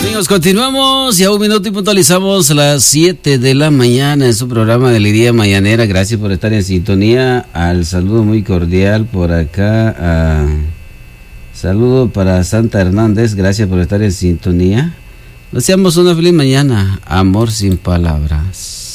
Amigos, continuamos. Ya un minuto y puntualizamos las 7 de la mañana en su programa de Lidia Mañanera. Gracias por estar en sintonía. Al saludo muy cordial por acá. Saludo para Santa Hernández. Gracias por estar en sintonía. Deseamos una feliz mañana. Amor sin palabras.